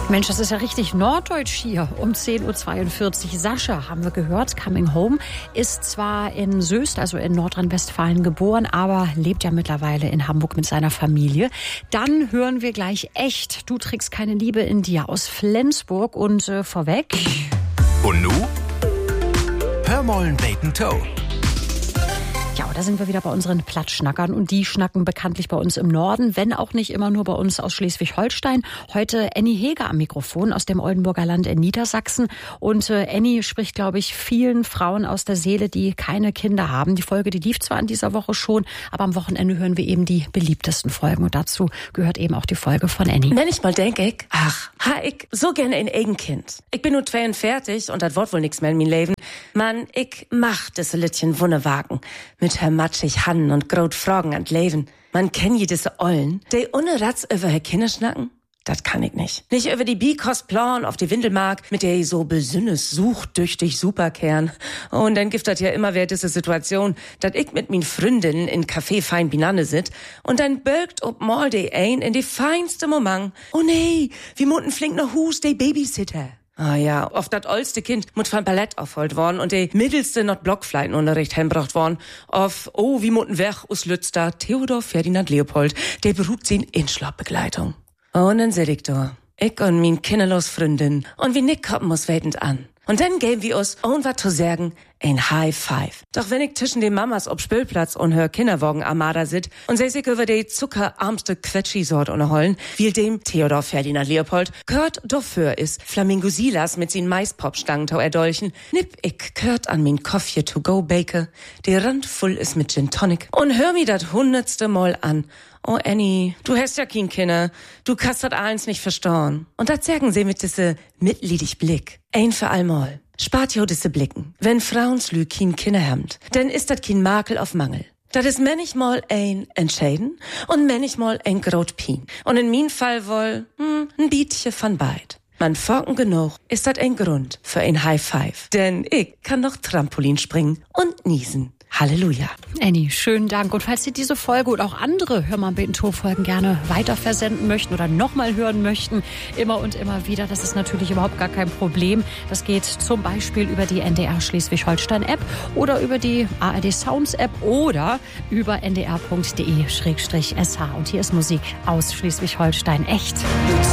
Mensch, das ist ja richtig norddeutsch hier. Um 10.42 Uhr. Sascha, haben wir gehört, Coming Home, ist zwar in Soest, also in Nordrhein-Westfalen geboren, aber lebt ja mittlerweile in Hamburg mit seiner Familie. Dann hören wir gleich Echt, du trägst keine Liebe in dir aus Flensburg und vorweg. Und nu? Hör mollen Bacon Toe. Ja, da sind wir wieder bei unseren Plattschnackern und die schnacken bekanntlich bei uns im Norden, wenn auch nicht immer nur bei uns aus Schleswig-Holstein. Heute Annie Heger am Mikrofon aus dem Oldenburger Land in Niedersachsen und Annie spricht, glaube ich, vielen Frauen aus der Seele, die keine Kinder haben. Die Folge, die lief zwar in dieser Woche schon, aber am Wochenende hören wir eben die beliebtesten Folgen und dazu gehört eben auch die Folge von Annie. Manchmal denk ich, ich so gerne ein eigen Kind. Ich bin nur 42 und das Wort wohl nix mehr in mein Leben. Mann, ich mach das Littchen Wunnewagen. Mit her matschig Hannen und grot Fragen an Leben. Man kenn je diese Ollen, die ohne Ratz über her Kinder schnacken. Das kann ich nicht. Nicht über die Bikostplan auf die Windelmark, mit der ich so besünnes suchtüchtig Superkern. Und dann gibt das ja immer wieder diese Situation, dass ich mit min Freundinnen in Café fein Binanne sit und dann bölkt ob mal die ein in die feinste Moment. Oh nee, wie mutten flink noch Hus, die Babysitter. Ah ja, oft dat oldste Kind mut von Ballett aufholt worden und die mittelste not Blockfleitenunterricht heimbracht worden. Auf, wie mutten weg us Lützter, Theodor Ferdinand Leopold, der beruht sie in Schlafbegleitung. Und dann seh ich da, ich und min kinderlos Freundin und wie Nick kommen muss wetend an. Und dann geben wir uns, ohne wat zu sagen, ein High Five. Doch wenn ich zwischen den Mamas ob Spülplatz und hör Kinderwagen Armada sit und seh sich über die zuckerarmste Quetschi-Sort unterhollen, wie dem Theodor Ferdinand Leopold, gehört dafür ist Flamingo Silas mit sin Maispopstangentau erdolchen, nipp ich gehört an min Coffee to go Baker, der Rand voll ist mit Gin Tonic und hör mi dat 100. Mal an. Oh Annie, du hast ja kein Kinder, du kannst dat eins nicht verstauen. Und dat sagen sie mit diese mitleidig Blick. Ein für allmal. Spart jo diese Blicken, wenn Frauenslü kein Kinder habt, denn ist dat kein Makel auf Mangel. Dat is manchmal ein Entscheiden und manchmal ein grot Pien. Und in min Fall wohl, ein Bietje von beid. Man forken genug, ist dat ein Grund für ein High Five. Denn ich kann noch Trampolin springen und niesen. Halleluja. Annie, schönen Dank. Und falls Sie diese Folge und auch andere Hör mal Beten Toe Folgen gerne weiter versenden möchten oder nochmal hören möchten, immer und immer wieder, das ist natürlich überhaupt gar kein Problem. Das geht zum Beispiel über die NDR Schleswig-Holstein App oder über die ARD Sounds App oder über ndr.de/sh. Und hier ist Musik aus Schleswig-Holstein. Echt.